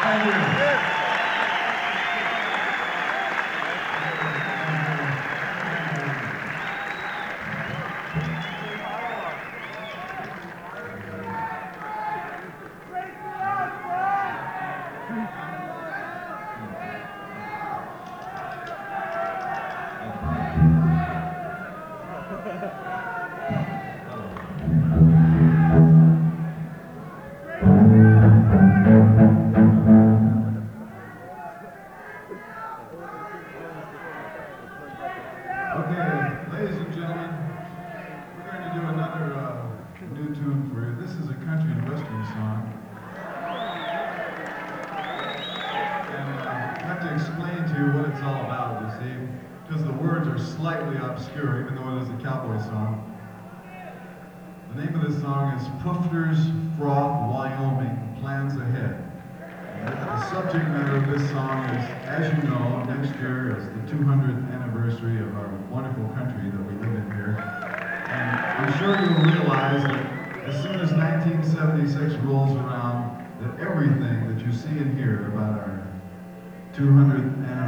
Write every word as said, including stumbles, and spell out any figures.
Thank you. Okay, ladies and gentlemen, we're going to do another uh, new tune for you. This is a country and western song. And uh, I have to explain to you what it's all about, you see, because the words are slightly obscure, even though it is a cowboy song. The name of this song is Poofters Froth, Wyoming, Plans Ahead. The subject matter of this song is, as you know, next year is the two hundredth anniversary of our wonderful country that we live in here. And I'm sure you'll realize that as soon as nineteen seventy-six rolls around, that everything that you see and hear about our two hundredth anniversary